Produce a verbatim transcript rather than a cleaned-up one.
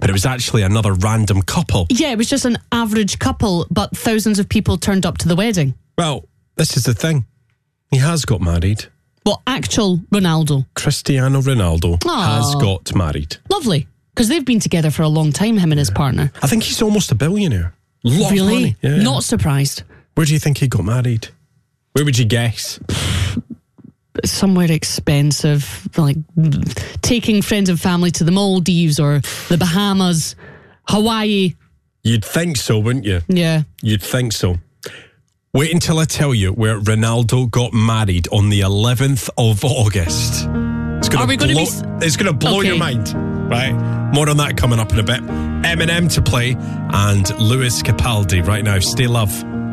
but it was actually another random couple. Yeah, it was just an average couple, but thousands of people turned up to the wedding. Well, this is the thing. He has got married. Well, actual Ronaldo. Cristiano Ronaldo Aww. has got married. Lovely. Because they've been together for a long time, him and his partner. I think he's almost a billionaire. Lot Really? of money. Yeah. Not surprised. Where do you think he got married? Where would you guess? Somewhere expensive, like taking friends and family to the Maldives or the Bahamas, Hawaii. You'd think so, wouldn't you? Yeah. You'd think so. Wait until I tell you where Ronaldo got married on the eleventh of August. It's gonna Are we blow, going to be... It's going to blow Okay. your mind, right? More on that coming up in a bit. Eminem to play and Lewis Capaldi right now. Stay love.